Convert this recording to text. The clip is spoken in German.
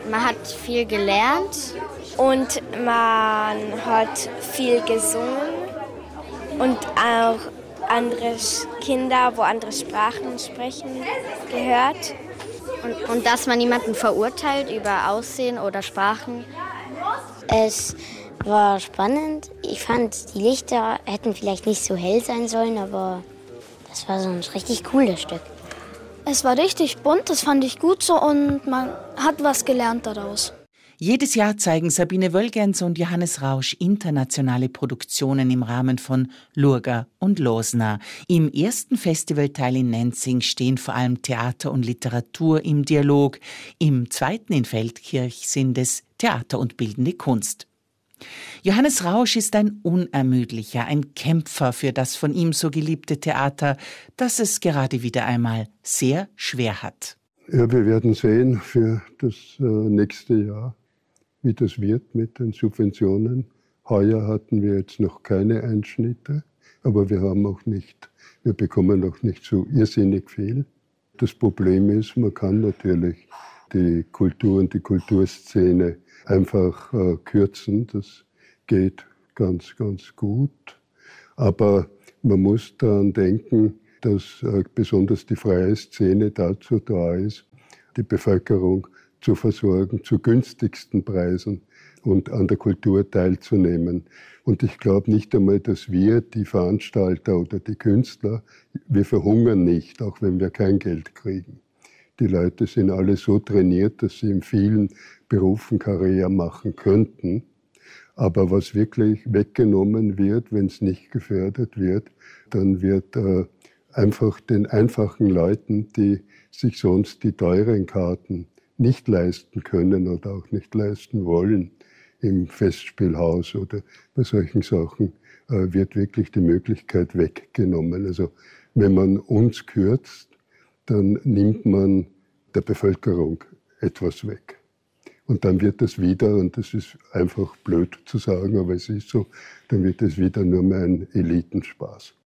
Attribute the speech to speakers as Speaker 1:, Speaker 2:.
Speaker 1: Man hat viel gelernt und man hat viel gesungen und auch andere Kinder, wo andere Sprachen sprechen, gehört. Und dass man niemanden verurteilt über Aussehen oder Sprachen.
Speaker 2: Es war spannend. Ich fand, die Lichter hätten vielleicht nicht so hell sein sollen, aber das war so ein richtig cooles Stück.
Speaker 3: Es war richtig bunt, das fand ich gut so und man hat was gelernt daraus.
Speaker 4: Jedes Jahr zeigen Sabine Wölgens und Johannes Rausch internationale Produktionen im Rahmen von Lurga und Losna. Im ersten Festivalteil in Nenzing stehen vor allem Theater und Literatur im Dialog. Im zweiten in Feldkirch sind es Theater und bildende Kunst. Johannes Rausch ist ein Unermüdlicher, ein Kämpfer für das von ihm so geliebte Theater, das es gerade wieder einmal sehr schwer hat.
Speaker 5: Ja, wir werden sehen für das nächste Jahr, wie das wird mit den Subventionen. Heuer hatten wir jetzt noch keine Einschnitte, aber wir bekommen auch nicht so irrsinnig viel. Das Problem ist, man kann natürlich die Kultur und die Kulturszene einfach kürzen. Das geht ganz, ganz gut. Aber man muss daran denken, dass besonders die freie Szene dazu da ist, die Bevölkerung zu versorgen zu günstigsten Preisen und an der Kultur teilzunehmen. Und ich glaube nicht einmal, dass wir, die Veranstalter oder die Künstler, wir verhungern nicht, auch wenn wir kein Geld kriegen. Die Leute sind alle so trainiert, dass sie in vielen Berufen Karriere machen könnten. Aber was wirklich weggenommen wird, wenn es nicht gefördert wird, dann wird einfach den einfachen Leuten, die sich sonst die teuren Karten nicht leisten können oder auch nicht leisten wollen, im Festspielhaus oder bei solchen Sachen, wird wirklich die Möglichkeit weggenommen. Also wenn man uns kürzt, dann nimmt man der Bevölkerung etwas weg. Und dann wird es wieder, und das ist einfach blöd zu sagen, aber es ist so, dann wird es wieder nur mehr ein Elitenspaß.